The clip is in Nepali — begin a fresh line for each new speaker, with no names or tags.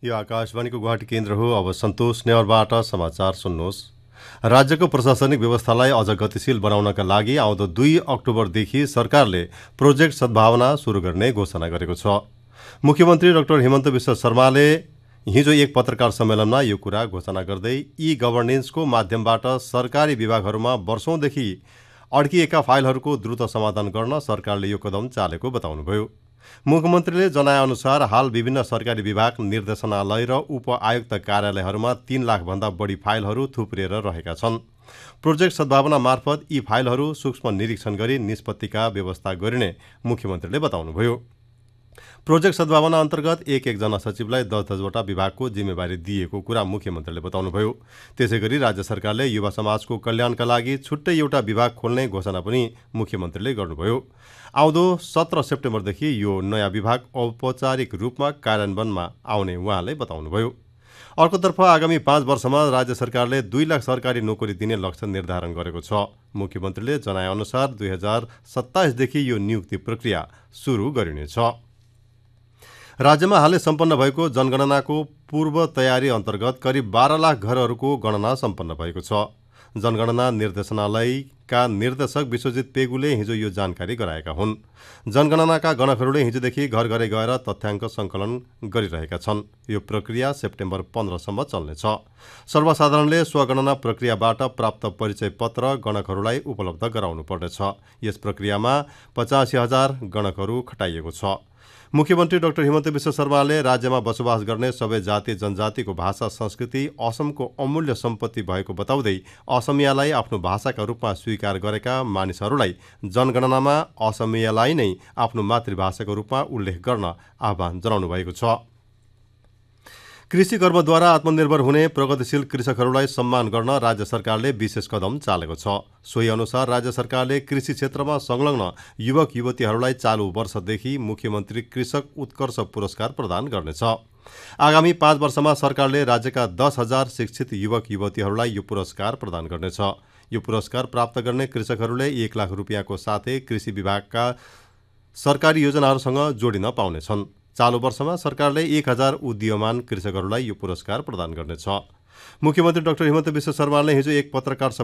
यो आकाशवाणीको गुवाहाटी केन्द्र हो। अब सन्तोष नेवारबाट समाचार सुन्नुहोस्। राज्यको प्रशासनिक व्यवस्थालाई अझ गतिशील बनाउनका लागि आउँदो 2 अक्टोबरदेखि सरकारले प्रोजेक्ट सद्भावना सुरु गर्ने घोषणा गरेको छ। मुख्यमन्त्री डाक्टर हिमन्त विश्व शर्माले हिजो एक पत्रकार सम्मेलनमा यो कुरा घोषणा गर्दै ई गभर्नेन्सको माध्यमबाट सरकारी विभागहरूमा वर्षौंदेखि अड्किएका फाइलहरूको द्रुत समाधान गर्न सरकारले यो कदम चालेको बताउनुभयो। मुख्यमन्त्रीले जनाएअनुसार हाल विभिन्न सरकारी विभाग, निर्देशनालय र उप-आयुक्त कार्यालयहरूमा 3 लाखभन्दा बढी फाइलहरू थुप्रिएर रहेका छन्। प्रोजेक्ट सद्भावना मार्फत यी फाइलहरू सूक्ष्म निरीक्षण गरी निष्पत्तिका व्यवस्था गरिने मुख्यमन्त्रीले बताउनुभयो। प्रोजेक्ट सद्भावना अन्तर्गत एकजना सचिवलाई 10-10वटा विभागको जिम्मेवारी दिएको कुरा मुख्यमन्त्रीले बताउनुभयो। त्यसैगरी राज्य सरकारले युवा समाजको कल्याणका लागि छुट्टै एउटा विभाग खोल्ने घोषणा पनि मुख्यमन्त्रीले गर्नुभयो। आउँदो 17 सेप्टेम्बरदेखि यो नयाँ विभाग औपचारिक रूपमा कार्यान्वयनमा आउने उहाँले बताउनुभयो। अर्कोतर्फ आगामी 5 वर्षमा राज्य सरकारले 2 लाख सरकारी नोकरी दिने लक्ष्य निर्धारण गरेको छ। मुख्यमन्त्रीले जनाएअनुसार 2027 देखि यो नियुक्ति प्रक्रिया सुरु गरिनेछ। राज्यमा हालै सम्पन्न भएको जनगणनाको पूर्व तयारी अन्तर्गत करिब 12 लाख घरहरूको गणना सम्पन्न भएको छ। जनगणना निर्देशनालयका निर्देशक विश्वजित पेगुले हिजो यो जानकारी गराएका हुन्। जनगणनाका गणकहरूले हिजोदेखि घर घरै गएर तथ्याङ्क सङ्कलन गरिरहेका छन्। यो प्रक्रिया सेप्टेम्बर 15 सम्म चल्नेछ। सर्वसाधारणले स्वगणना प्रक्रियाबाट प्राप्त परिचय पत्र गणकहरूलाई उपलब्ध गराउनु पर्नेछ। यस प्रक्रियामा 85,000 गणकहरू खटाइएको छ। मुख्यमन्त्री डाक्टर हिमन्त विश्व शर्माले राज्यमा बसोबास गर्ने सबै जाति जनजातिको भाषा संस्कृति असमको अमूल्य सम्पत्ति भएको बताउँदै असमियालाई आफ्नो भाषाका रूपमा स्वीकार गरेका मानिसहरूलाई जनगणनामा असमियालाई नै आफ्नो मातृभाषाको रूपमा उल्लेख गर्न आह्वान जनाउनु भएको छ। कृषि कर्मद्वारा आत्मनिर्भर हुने प्रगतिशील कृषकहरूलाई सम्मान गर्न राज्य सरकारले विशेष कदम चालेको छ। सोही अनुसार राज्य सरकारले कृषि क्षेत्रमा संलग्न युवक युवतीहरूलाई चालु वर्षदेखि मुख्यमन्त्री कृषक उत्कर्ष पुरस्कार प्रदान गर्नेछ। आगामी 5 वर्षमा सरकारले राज्यका 10,000 शिक्षित युवक युवतीहरूलाई यो पुरस्कार प्रदान गर्नेछ। यो पुरस्कार प्राप्त गर्ने कृषकहरूले 1 लाख रुपियाँको साथै कृषि विभागका सरकारी योजनाहरूसँग जोडिन पाउनेछन्। चालु वर्षमा सरकारले 1000 उदीयमान कृषकहरूलाई यो पुरस्कार प्रदान गर्नेछ। मुख्यमन्त्री डाक्टर हिमन्त विश्व शर्माले हिजो एक पत्रकार